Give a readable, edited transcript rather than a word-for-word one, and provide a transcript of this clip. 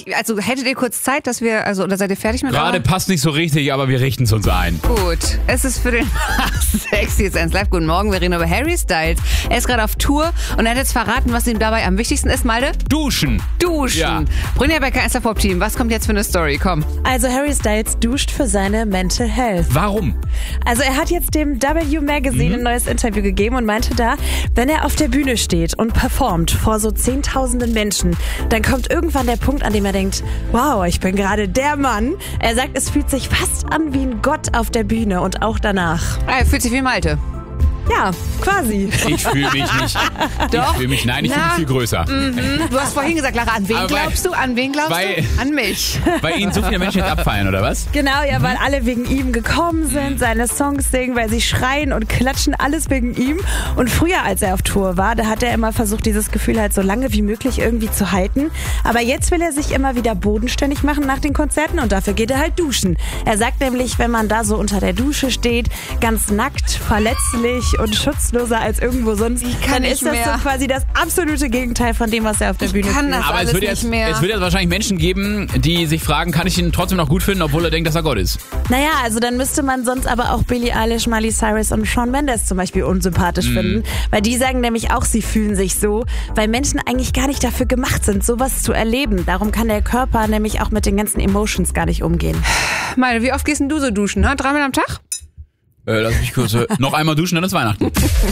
Also hättet ihr kurz Zeit, dass wir, oder seid ihr fertig mit Gerade passt nicht so richtig, aber wir richten es uns ein. Gut, es ist für den Sexy Sense Live. Guten Morgen, wir reden über Harry Styles. Er ist gerade auf Tour und er hat jetzt verraten, was ihm dabei am wichtigsten ist, Malte? Duschen. Ja. Brynja Becker ist der Pop-Team. Was kommt jetzt für eine Story? Komm. Also Harry Styles duscht für seine Mental Health. Warum? Also er hat jetzt dem W Magazine ein neues Interview gegeben und meinte da, wenn er auf der Bühne steht und performt vor so Zehntausenden Menschen, dann kommt irgendwann der Punkt, an dem er denkt, wow, ich bin gerade der Mann. Er sagt, es fühlt sich fast an wie ein Gott auf der Bühne und auch danach. Er fühlt sich wie Malte. Ja, quasi. Ich fühle mich nicht. Doch. Ich fühle mich viel größer. Du hast vorhin gesagt, Lara, an wen Aber glaubst du? An wen glaubst du? An mich. Weil Ihnen so viele Menschen jetzt abfallen, oder was? Genau, ja, weil alle wegen ihm gekommen sind, seine Songs singen, weil sie schreien und klatschen, alles wegen ihm. Und früher, als er auf Tour war, da hat er immer versucht, dieses Gefühl halt so lange wie möglich irgendwie zu halten. Aber jetzt will er sich immer wieder bodenständig machen nach den Konzerten und dafür geht er halt duschen. Er sagt nämlich, wenn man da so unter der Dusche steht, ganz nackt, verletzlich und schutzloser als irgendwo sonst, dann ist das so quasi das absolute Gegenteil von dem, was er auf der Bühne fühlt. Aber es wird jetzt wahrscheinlich Menschen geben, die sich fragen, kann ich ihn trotzdem noch gut finden, obwohl er denkt, dass er Gott ist? Naja, also dann müsste man sonst aber auch Billie Eilish, Miley Cyrus und Shawn Mendes zum Beispiel unsympathisch finden. Weil die sagen nämlich auch, sie fühlen sich so, weil Menschen eigentlich gar nicht dafür gemacht sind, sowas zu erleben. Darum kann der Körper nämlich auch mit den ganzen Emotions gar nicht umgehen. Malte, wie oft gehst denn du so duschen? Ne? 3-mal am Tag? Lass mich kurz noch einmal duschen, dann ist Weihnachten.